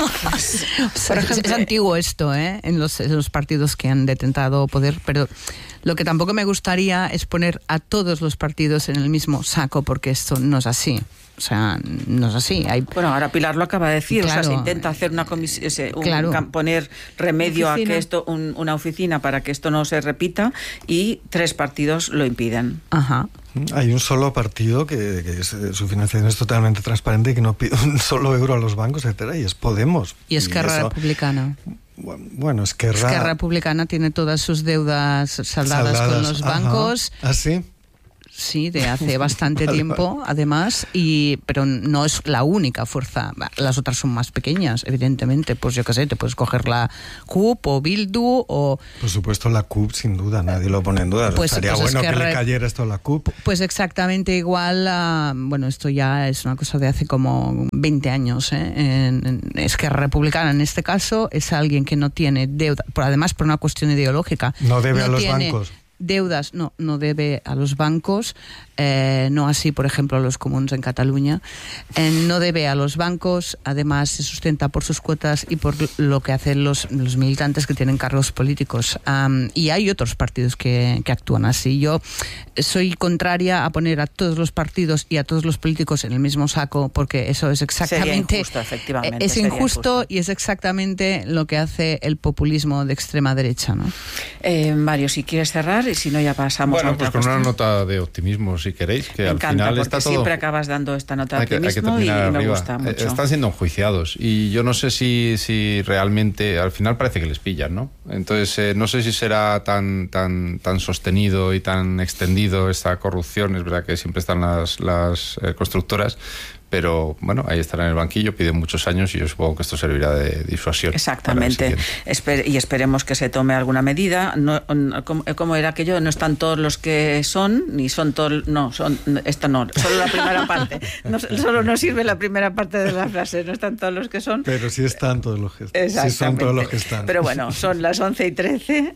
Por ejemplo, es antiguo esto, en los partidos que han detentado poder, pero lo que tampoco me gustaría es poner a todos los partidos en el mismo saco, porque esto no es así. O sea, no es así. Bueno, ahora Pilar lo acaba de decir, claro, o sea, se intenta hacer una comisión, claro, poner remedio a que esto, una oficina para que esto no se repita, y 3 partidos lo impiden. Ajá. Hay un solo partido que su financiación es totalmente transparente y que no pide un solo euro a los bancos, etcétera, y es Podemos. Y Esquerra Republicana. Bueno, Esquerra Republicana tiene todas sus deudas saldadas con los bancos. ¿Ah, sí? Sí, de hace bastante tiempo, además, pero no es la única fuerza. Las otras son más pequeñas, evidentemente. Pues yo qué sé, te puedes coger la CUP o Bildu o... Por supuesto, la CUP, sin duda, nadie lo pone en duda. Pues, estaría bueno que le cayera esto a la CUP. Pues exactamente igual, bueno, esto ya es una cosa de hace como 20 años. Esquerra Republicana, en este caso, es alguien que no tiene deuda, además por una cuestión ideológica. No debe a los bancos. Deudas no debe a los bancos, no así, por ejemplo, a los comuns en Cataluña. No debe a los bancos, además se sustenta por sus cuotas y por lo que hacen los militantes que tienen cargos políticos. Y hay otros partidos que actúan así. Yo soy contraria a poner a todos los partidos y a todos los políticos en el mismo saco, porque eso es exactamente... Sería injusto, efectivamente. Es injusto y es exactamente lo que hace el populismo de extrema derecha, ¿no? Mario, si quieres cerrar, y si no ya pasamos a otra pues con cuestión. Una nota de optimismo, si queréis, que me al encanta, final porque está todo... siempre acabas dando esta nota de hay que optimismo y terminar me arriba. gusta mucho. Están siendo enjuiciados y yo no sé si realmente, al final parece que les pillan, ¿no? Entonces no sé si será tan sostenido y tan extendido esta corrupción. Es verdad que siempre están las constructoras, pero bueno, ahí estará en el banquillo, piden muchos años y yo supongo que esto servirá de disuasión. Exactamente, y esperemos que se tome alguna medida. ¿Cómo era aquello? No están todos los que son, ni son todos, no, esta no, solo la primera parte. Solo nos sirve la primera parte de la frase, no están todos los que son. Pero sí están todos los que están. Sí son todos los que están. Pero bueno, son las 11:13.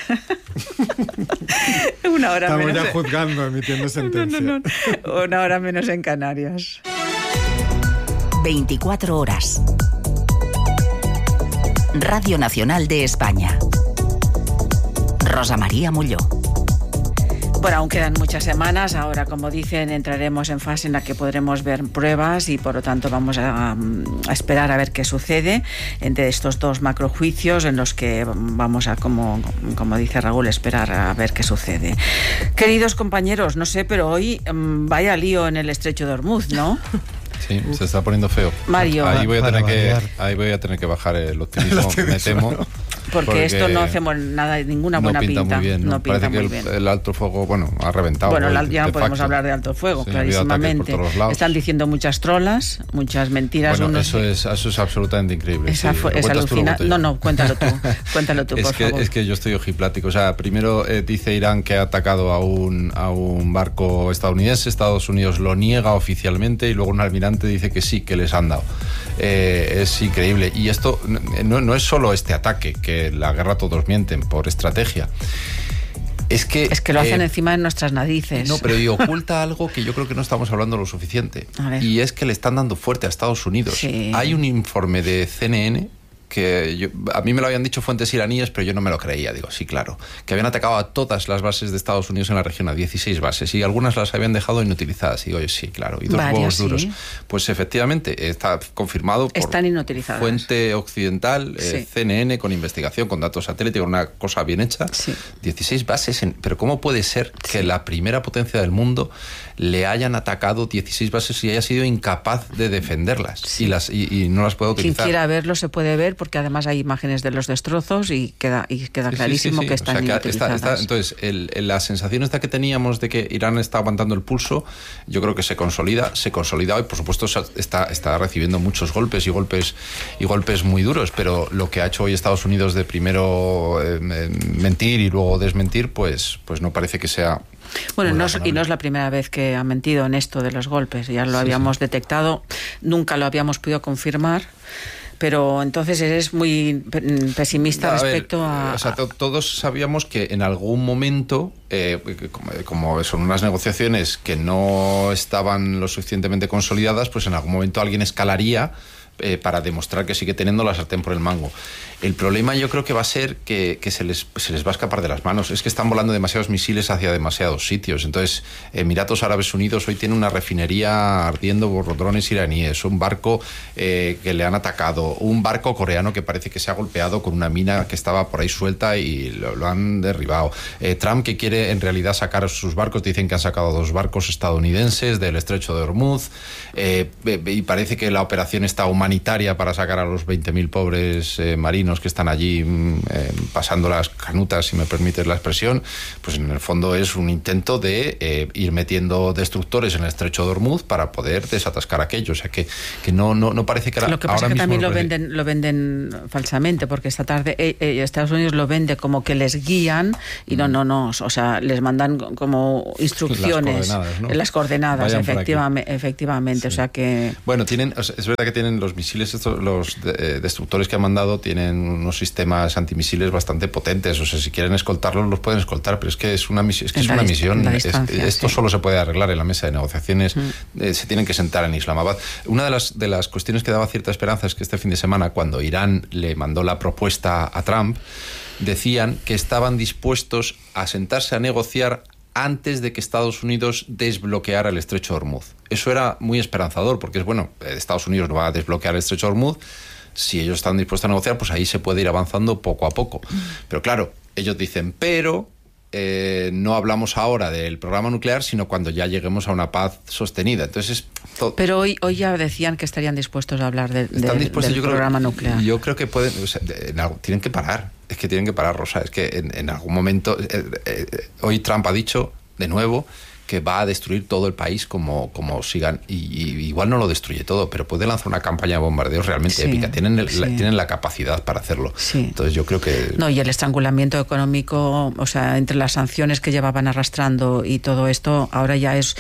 Una hora Estamos menos. ya juzgando, emitiendo sentencia. No. Una hora menos en Canarias. 24 horas. Radio Nacional de España. Rosa María Molló. Bueno, aún quedan muchas semanas. Ahora, como dicen, entraremos en fase en la que podremos ver pruebas y, por lo tanto, vamos a esperar a ver qué sucede entre estos 2 macrojuicios en los que vamos a, como dice Raúl, esperar a ver qué sucede. Queridos compañeros, no sé, pero hoy vaya lío en el Estrecho de Hormuz, ¿no? Sí, se está poniendo feo. Mario, ahí voy a tener que bajar el optimismo, me temo. ¿No? Porque esto no hacemos ninguna buena pinta. Muy bien, ¿no? Parece que el alto fuego, ha reventado. Bueno, ya no podemos hablar de alto fuego, sí, clarísimamente. Están diciendo muchas trolas, muchas mentiras. Bueno, eso es absolutamente increíble. Es alucinante. No, cuéntalo tú, por favor. Es que yo estoy ojiplático. O sea, primero dice Irán que ha atacado a un barco estadounidense, Estados Unidos lo niega oficialmente y luego un almirante dice que sí, que les han dado. Es increíble. Y esto no es solo este ataque, que la guerra todos mienten por estrategia. Es que lo hacen encima de nuestras narices. No, pero oculta algo que yo creo que no estamos hablando lo suficiente. Y es que le están dando fuerte a Estados Unidos. Sí. Hay un informe de CNN que a mí me lo habían dicho fuentes iraníes, pero yo no me lo creía. Digo, sí, claro, que habían atacado a todas las bases de Estados Unidos en la región, a 16 bases, y algunas las habían dejado inutilizadas. Y digo, sí, claro, y 2 huevos duros. Pues efectivamente, está confirmado por están inutilizadas. Fuente occidental, CNN, con investigación, con datos satélite, con una cosa bien hecha. Sí. 16 bases, pero ¿cómo puede ser que la primera potencia del mundo le hayan atacado 16 bases y haya sido incapaz de defenderlas? Sí. Y no las puede utilizar. Quien quiera verlo se puede ver, porque además hay imágenes de los destrozos y queda clarísimo que están inutilizadas. Entonces, la sensación esta que teníamos de que Irán está aguantando el pulso, yo creo que se consolida y por supuesto está recibiendo muchos golpes y golpes muy duros, pero lo que ha hecho hoy Estados Unidos de primero mentir y luego desmentir, pues no parece que sea... Bueno, no es la primera vez que ha mentido en esto de los golpes, ya lo habíamos detectado, nunca lo habíamos podido confirmar, pero entonces eres muy pesimista respecto a... O sea, todos sabíamos que en algún momento, como son unas negociaciones que no estaban lo suficientemente consolidadas, pues en algún momento alguien escalaría para demostrar que sigue teniendo la sartén por el mango. El problema yo creo que va a ser que se les va a escapar de las manos. Es que están volando demasiados misiles hacia demasiados sitios. Entonces, Emiratos Árabes Unidos hoy tiene una refinería ardiendo por drones iraníes, un barco que le han atacado, un barco coreano que parece que se ha golpeado con una mina que estaba por ahí suelta y lo han derribado. Trump, que quiere en realidad sacar sus barcos, dicen que han sacado 2 barcos estadounidenses del estrecho de Hormuz, y parece que la operación está humanitaria para sacar a los 20.000 pobres marinos que están allí pasando las canutas, si me permites la expresión. Pues en el fondo es un intento de ir metiendo destructores en el estrecho de Hormuz para poder desatascar aquello. O sea que no parece que lo que pasa es que también lo venden falsamente, porque esta tarde Estados Unidos lo vende como que les guían y no, o sea, les mandan como instrucciones, las coordenadas, efectivamente, sí. O sea que... Bueno, es verdad que tienen los misiles, los destructores que han mandado, tienen unos sistemas antimisiles bastante potentes. O sea, si quieren escoltarlos, los pueden escoltar, pero es que es una misión. Esto solo se puede arreglar en la mesa de negociaciones. Se tienen que sentar en Islamabad. Una de las cuestiones que daba cierta esperanza es que este fin de semana, cuando Irán le mandó la propuesta a Trump, decían que estaban dispuestos a sentarse a negociar antes de que Estados Unidos desbloqueara el estrecho de Hormuz. Eso era muy esperanzador, porque es bueno, Estados Unidos no va a desbloquear el estrecho de Hormuz. Si ellos están dispuestos a negociar, pues ahí se puede ir avanzando poco a poco. Pero claro, ellos dicen, no hablamos ahora del programa nuclear, sino cuando ya lleguemos a una paz sostenida. Entonces, pero hoy ya decían que estarían dispuestos a hablar del programa nuclear. Yo creo que pueden, o sea, tienen que parar. Es que tienen que parar, Rosa. Es que en algún momento, hoy Trump ha dicho de nuevo que va a destruir todo el país como sigan, y igual no lo destruye todo, pero puede lanzar una campaña de bombardeos realmente épica. Tienen la capacidad para hacerlo. Sí. Entonces yo creo que... No, y el estrangulamiento económico, o sea, entre las sanciones que llevaban arrastrando y todo esto, ahora ya es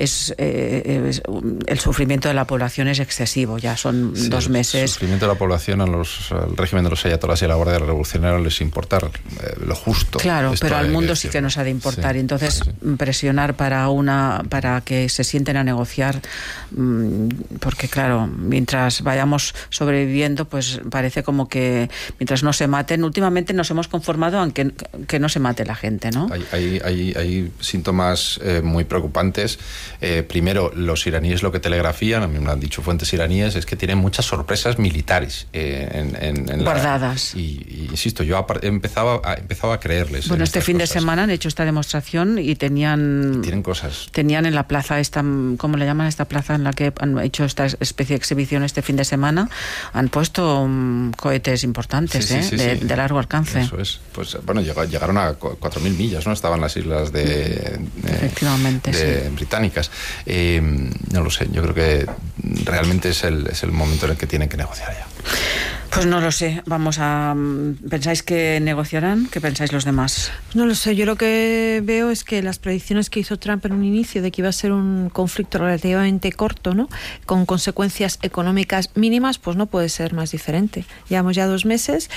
el sufrimiento de la población es excesivo, ya son 2 meses. El sufrimiento de la población al régimen de los ayatolás y a la Guardia Revolucionaria les importa lo justo. Claro, pero al mundo sí que nos ha de importar. Sí, y entonces presionar para que se sienten a negociar, porque claro, mientras vayamos sobreviviendo, pues parece como que mientras no se maten, últimamente nos hemos conformado a que no se mate la gente, ¿no? Hay síntomas muy preocupantes. Primero, los iraníes lo que telegrafían, a mí me lo han dicho fuentes iraníes, es que tienen muchas sorpresas militares guardadas. Y insisto, yo he empezado a creerles. Bueno, este fin de semana han hecho esta demostración y tienen cosas. Tenían en la plaza esta, ¿cómo le llaman esta plaza en la que han hecho esta especie de exhibición este fin de semana? Han puesto cohetes importantes, de largo alcance. Eso es. Pues bueno, llegaron a 4.000 millas, ¿no? Estaban las islas efectivamente, británicas. No lo sé, yo creo que realmente es el momento en el que tienen que negociar ya. Pues no lo sé, ¿pensáis que negociarán? ¿Qué pensáis los demás? No lo sé, yo lo que veo es que las predicciones que hizo Trump en un inicio de que iba a ser un conflicto relativamente corto, ¿no?, con consecuencias económicas mínimas, pues no puede ser más diferente. Llevamos ya 2 meses.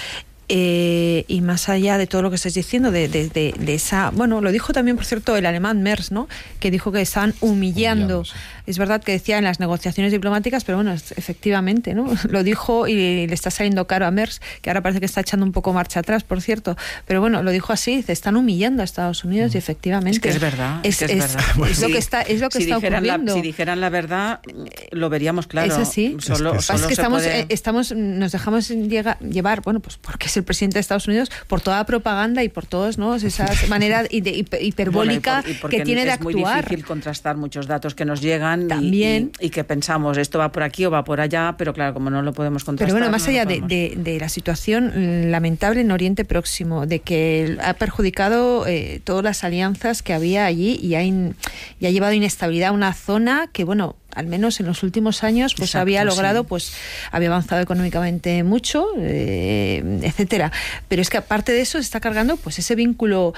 Y más allá de todo lo que estáis diciendo, de esa... Bueno, lo dijo también, por cierto, el alemán Merz, ¿no?, que dijo que estaban humillando. Es verdad que decía en las negociaciones diplomáticas, pero bueno, efectivamente, ¿no?, lo dijo y le está saliendo caro a Merz, que ahora parece que está echando un poco marcha atrás, por cierto. Pero bueno, lo dijo así, se están humillando a Estados Unidos y efectivamente... Es que es verdad. Es lo que está ocurriendo. Si dijeran la verdad, lo veríamos claro. Es así. Es que nos dejamos llevar, bueno, pues porque es el presidente de Estados Unidos, por toda la propaganda y por todos, ¿no?, esa manera hiperbólica que tiene de actuar. Es muy difícil contrastar muchos datos que nos llegan también y que pensamos esto va por aquí o va por allá, pero claro, como no lo podemos contrastar. Pero bueno, más allá de la situación lamentable en Oriente Próximo, de que ha perjudicado todas las alianzas que había allí y ha llevado inestabilidad a una zona que, bueno, al menos en los últimos años, pues había logrado, pues había avanzado económicamente mucho, etcétera. Pero es que aparte de eso se está cargando pues ese vínculo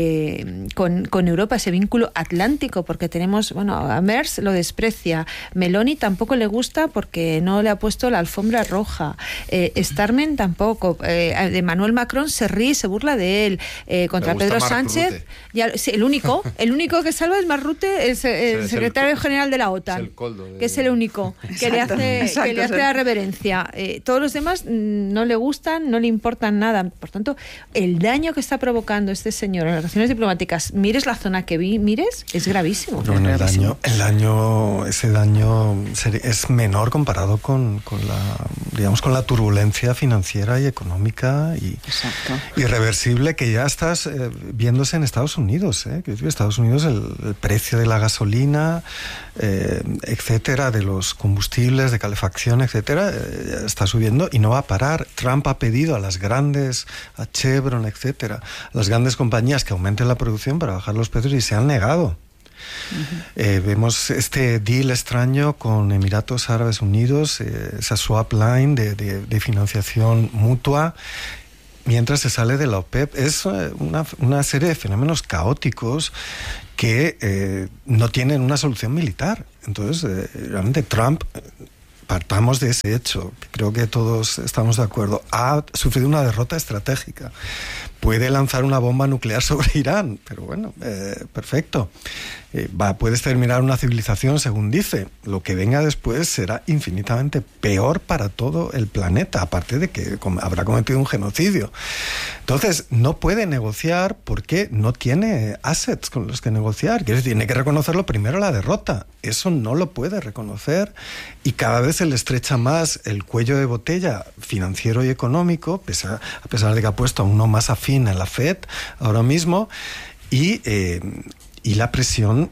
con Europa, ese vínculo atlántico, porque tenemos, bueno, a Merz lo desprecia, Meloni tampoco le gusta porque no le ha puesto la alfombra roja, Starmer tampoco, Emmanuel Macron se ríe, se burla de él, contra Pedro Sánchez, ya, sí, el único que salva es Mark Rutte, el secretario general de la OTAN, que es el único que le hace la reverencia. Todos los demás no le gustan, no le importan nada. Por tanto, el daño que está provocando este señor en las relaciones diplomáticas, mires la zona que mires, es gravísimo. Bueno, ese daño es menor comparado con la turbulencia financiera y económica y irreversible que ya estás viéndose en Estados Unidos. Estados Unidos, el precio de la gasolina, etcétera, de los combustibles, de calefacción, etcétera, está subiendo y no va a parar. Trump ha pedido a las grandes, a Chevron, etcétera, a las grandes compañías que aumenten la producción para bajar los precios y se han negado. Vemos este deal extraño con Emiratos Árabes Unidos, esa swap line de financiación mutua, mientras se sale de la OPEP. Es una serie de fenómenos caóticos que no tienen una solución militar. Entonces, realmente Trump, partamos de ese hecho, que creo que todos estamos de acuerdo, ha sufrido una derrota estratégica. Puede lanzar una bomba nuclear sobre Irán, pero bueno, perfecto. Puede exterminar una civilización, según dice. Lo que venga después será infinitamente peor para todo el planeta, aparte de que habrá cometido un genocidio. Entonces, no puede negociar porque no tiene assets con los que negociar. Tiene que reconocerlo primero la derrota. Eso no lo puede reconocer y cada vez se le estrecha más el cuello de botella financiero y económico, a pesar de que ha puesto a uno más afín en la FED ahora mismo, y la presión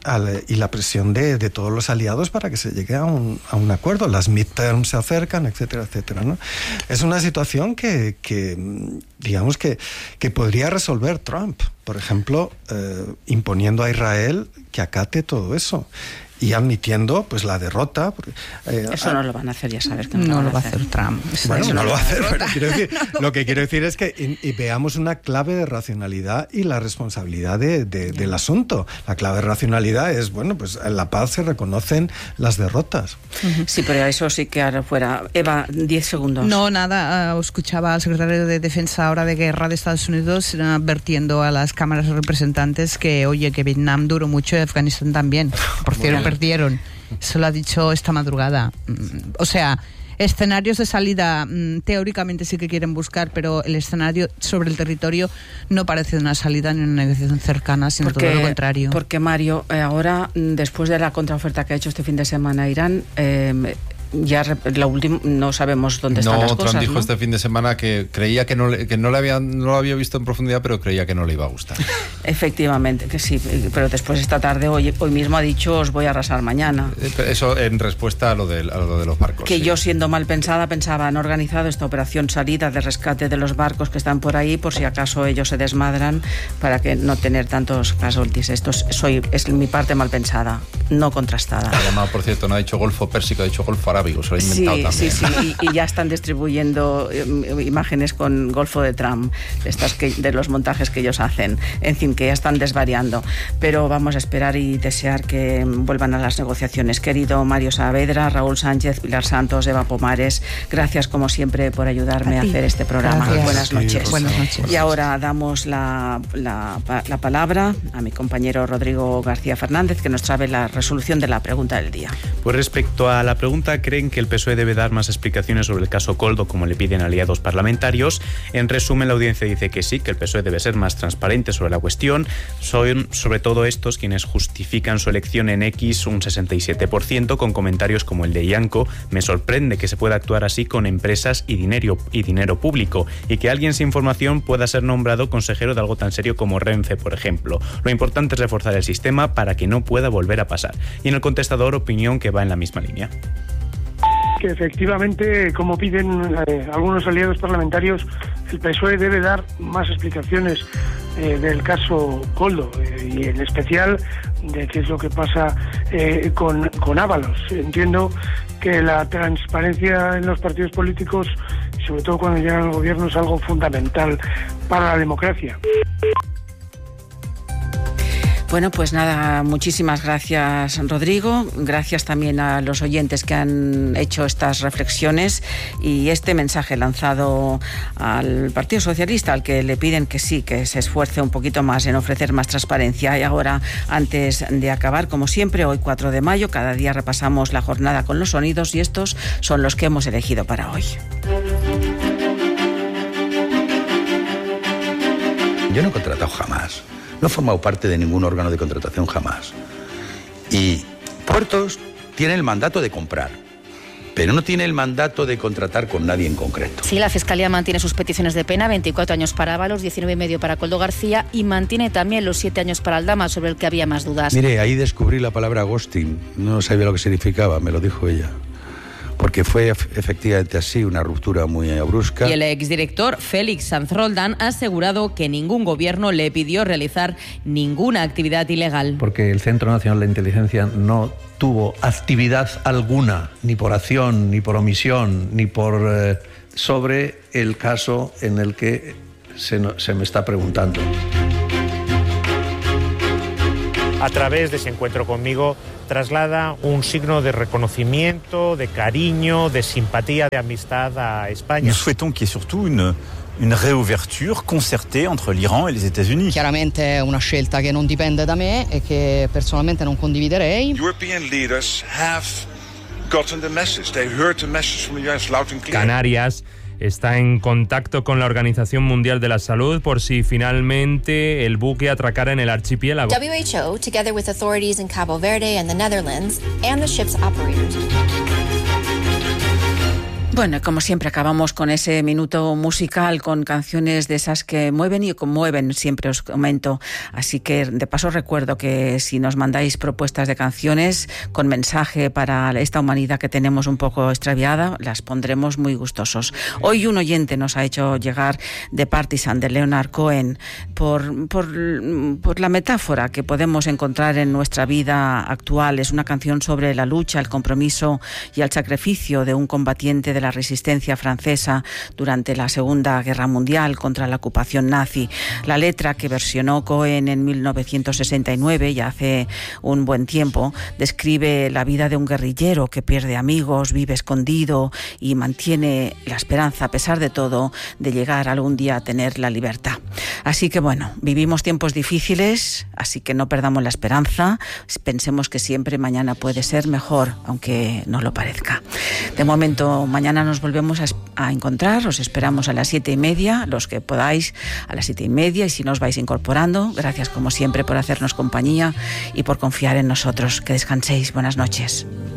de todos los aliados para que se llegue a un acuerdo. Las midterms se acercan, etcétera, etcétera, ¿no? Es una situación que digamos que podría resolver Trump, por ejemplo, imponiendo a Israel que acate todo eso y admitiendo pues la derrota. Eso no lo van a hacer, ya sabes que no lo va a hacer Trump. Bueno, no lo va a hacer, pero lo que quiero decir es que veamos una clave de racionalidad y la responsabilidad del asunto. La clave de racionalidad es, bueno, pues en la paz se reconocen las derrotas. Sí, pero eso sí que ahora fuera. Eva, 10 segundos. No, nada, escuchaba al secretario de Defensa ahora de Guerra de Estados Unidos advirtiendo a las cámaras de representantes que, oye, que Vietnam duró mucho y Afganistán también. Por cierto, perdieron. Eso lo ha dicho esta madrugada. O sea, escenarios de salida teóricamente sí que quieren buscar, pero el escenario sobre el territorio no parece una salida ni una negociación cercana, sino todo lo contrario. Porque, Mario, ahora, después de la contraoferta que ha hecho este fin de semana Irán, ya la última, no sabemos dónde están las cosas. Trump dijo, ¿no?, este fin de semana que creía que no lo había visto en profundidad, pero creía que no le iba a gustar. Efectivamente, que sí, pero después esta tarde, hoy mismo ha dicho, os voy a arrasar mañana. Eso en respuesta a lo de los barcos. Que sí. Yo, siendo mal pensada, pensaba, han organizado esta operación salida de rescate de los barcos que están por ahí, por si acaso ellos se desmadran, para que no tener tantos casualties. Esto es mi parte mal pensada, no contrastada. Ha llamado, por cierto, no ha dicho Golfo Pérsico, ha dicho Golfo Arábigo. Se lo ha inventado también. Sí, y ya están distribuyendo imágenes con Golfo de Trump, de los montajes que ellos hacen. En fin, que ya están desvariando. Pero vamos a esperar y desear que vuelvan a las negociaciones. Querido Mario Saavedra, Raúl Sánchez, Pilar Santos, Eva Pomares, gracias como siempre por ayudarme a hacer este programa. Gracias. Buenas noches. Sí, buenas noches. Y ahora damos la palabra a mi compañero Rodrigo García Fernández, que nos trae la resolución de la pregunta del día. Pues respecto a la pregunta, ¿creen que el PSOE debe dar más explicaciones sobre el caso Koldo, como le piden aliados parlamentarios? En resumen, la audiencia dice que sí, que el PSOE debe ser más transparente sobre la cuestión. Son sobre todo estos quienes justifican su elección en X un 67%, con comentarios como el de Ianco: me sorprende que se pueda actuar así con empresas y dinero público, y que alguien sin formación pueda ser nombrado consejero de algo tan serio como Renfe, por ejemplo. Lo importante es reforzar el sistema para que no pueda volver a pasar. Y en el contestador, opinión que va en la misma línea. Que efectivamente, como piden algunos aliados parlamentarios, el PSOE debe dar más explicaciones del caso Koldo y en especial de qué es lo que pasa con Ábalos. Entiendo que la transparencia en los partidos políticos, sobre todo cuando llegan al gobierno, es algo fundamental para la democracia. Bueno, pues nada, muchísimas gracias, Rodrigo. Gracias también a los oyentes que han hecho estas reflexiones y este mensaje lanzado al Partido Socialista, al que le piden que sí, que se esfuerce un poquito más en ofrecer más transparencia. Y ahora, antes de acabar, como siempre, hoy 4 de mayo, cada día repasamos la jornada con los sonidos y estos son los que hemos elegido para hoy. Yo no he contratado jamás. No he formado parte de ningún órgano de contratación jamás. Y Puertos tiene el mandato de comprar, pero no tiene el mandato de contratar con nadie en concreto. Sí, la Fiscalía mantiene sus peticiones de pena, 24 años para Ábalos, 19,5 para Koldo García, y mantiene también los 7 años para Aldama, sobre el que había más dudas. Mire, ahí descubrí la palabra ghosting. No sabía lo que significaba, me lo dijo ella. Porque fue efectivamente así, una ruptura muy brusca. Y el exdirector Félix Sanz Roldán ha asegurado que ningún gobierno le pidió realizar ninguna actividad ilegal. Porque el Centro Nacional de Inteligencia no tuvo actividad alguna, ni por acción, ni por omisión, ni por sobre el caso en el que se me está preguntando. A través de ese encuentro conmigo, traslada un signo de reconocimiento, de cariño, de simpatía, de amistad a España. Nous souhaitons qu'il y ait surtout une réouverture concertée entre l'Iran et les États-Unis. Chiaramente è una scelta che non dipende da me e che personalmente non condividerei. European leaders have gotten the message. They heard the message from the US loud and clear. Canarias está en contacto con la Organización Mundial de la Salud por si finalmente el buque atracara en el archipiélago. WHO, together with authorities in Cabo Verde and the Netherlands, and the ship's operators. Bueno, como siempre acabamos con ese minuto musical con canciones de esas que mueven y conmueven, siempre os comento. Así que de paso recuerdo que si nos mandáis propuestas de canciones con mensaje para esta humanidad que tenemos un poco extraviada, las pondremos muy gustosos. Hoy un oyente nos ha hecho llegar The Partisan de Leonard Cohen por la metáfora que podemos encontrar en nuestra vida actual. Es una canción sobre la lucha, el compromiso y el sacrificio de un combatiente de la resistencia francesa durante la Segunda Guerra Mundial contra la ocupación nazi. La letra, que versionó Cohen en 1969, ya hace un buen tiempo, describe la vida de un guerrillero que pierde amigos, vive escondido y mantiene la esperanza, a pesar de todo, de llegar algún día a tener la libertad. Así que bueno, vivimos tiempos difíciles, así que no perdamos la esperanza, pensemos que siempre mañana puede ser mejor, aunque no lo parezca. De momento, mañana nos volvemos a encontrar, os esperamos a las 7:30, los que podáis a las 7:30, y si no os vais incorporando, gracias como siempre por hacernos compañía y por confiar en nosotros. Que descanséis, buenas noches.